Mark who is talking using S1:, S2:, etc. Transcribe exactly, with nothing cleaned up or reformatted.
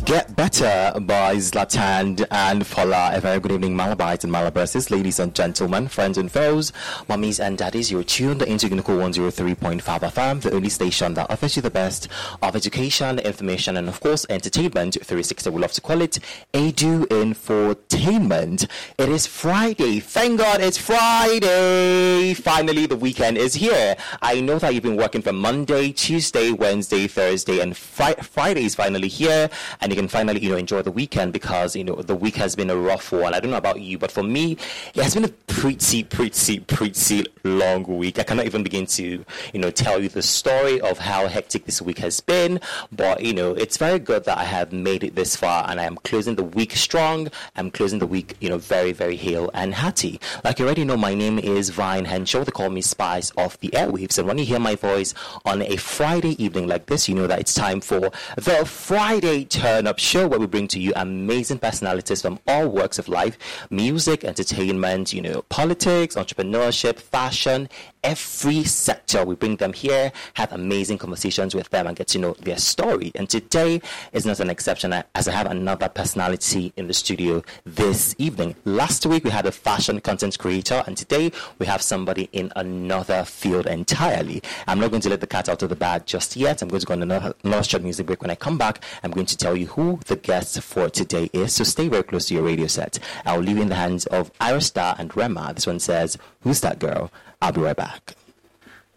S1: Get Better by Zlatan and Fola. A very good evening, Malabites and Malabases, ladies and gentlemen, friends and foes, mummies and daddies. You're tuned into Unico one oh three point five F M, the only station that offers you the best of education, information, and of course, entertainment. three sixty, we love to call it Edu Infotainment. It is Friday. Thank God it's Friday. Finally, the weekend is here. I know that you've been working from Monday, Tuesday, Wednesday, Thursday, and fri- Friday is finally here. And you can finally, you know, enjoy the weekend because, you know, the week has been a rough one. I don't know about you, but for me, it has been a pretty, pretty, pretty long week. I cannot even begin to, you know, tell you the story of how hectic this week has been. But, you know, it's very good that I have made it this far and I am closing the week strong. I'm closing the week, you know, very, very hale and hearty. Like you already know, my name is Vine Henshaw. They call me Spice of the Airwaves. And when you hear my voice on a Friday evening like this, you know that it's time for the Friday Turn Up Show, where we bring to you amazing personalities from all walks of life: music, entertainment, you know, politics, entrepreneurship, fashion, every sector. We bring them here, have amazing conversations with them, and get to know their story. And today is not an exception, as I have another personality in the studio this evening. Last week we had a fashion content creator, and today we have somebody in another field entirely. I'm not going to let the cat out of the bag just yet. I'm going to go on another, another short music break. When I come back, I'm going to tell you who the guest for today is. So stay very close to your radio set. I'll leave you in the hands of Iris Star and Rema. This one says, "Who's that girl?" I'll be right back.